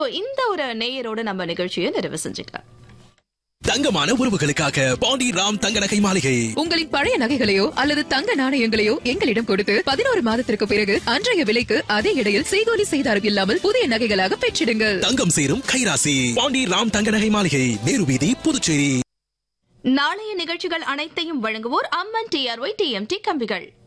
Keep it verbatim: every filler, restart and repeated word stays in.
இந்த ஒரு நேயரோட நம்ம நிகழ்ச்சியை நிறைவு செஞ்சுக்கலாம். தங்கமான உறவுகளுக்காக பாண்டி ராம் தங்க நகை மாளிகை. உங்களின் பழைய நகைகளையோ அல்லது தங்க நாணயங்களையோ எங்களிடம் கொடுத்து பதினோரு மாதத்திற்கு பிறகு அன்றைய விலைக்கு அதே இடையில் செய்கூலி செய்தாரம் இல்லாமல் புதிய நகைகளாக பெற்றிடுங்கள். தங்கம் சேரும் கைராசி பாண்டி ராம் தங்க நகை மாளிகை, நேரு வீதி, புதுச்சேரி. நாளைய நிகழ்ச்சிகள் அனைத்தையும் வழங்குவோர் அம்மன் டிஆர்ஒய் டிஎம்டி கம்பிகள்.